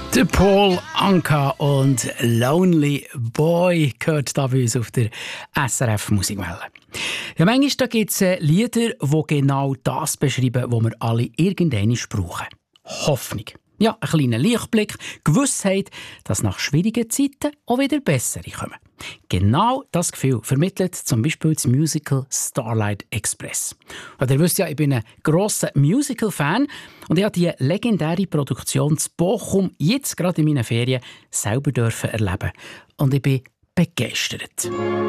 Der Paul Anka und Lonely Boy gehört da bei uns auf der SRF Musikwelle. Ja, manchmal gibt es Lieder, die genau das beschreiben, was wir alle irgendwann brauchen. Hoffnung. Ja, ein kleiner Lichtblick, Gewissheit, dass nach schwierigen Zeiten auch wieder bessere kommen. Genau das Gefühl vermittelt zum Beispiel das Musical Starlight Express. Und ihr wisst ja, ich bin ein grosser Musical-Fan und ich durfte die legendäre Produktion zu Bochum jetzt gerade in meinen Ferien selber erleben. Und ich bin begeistert.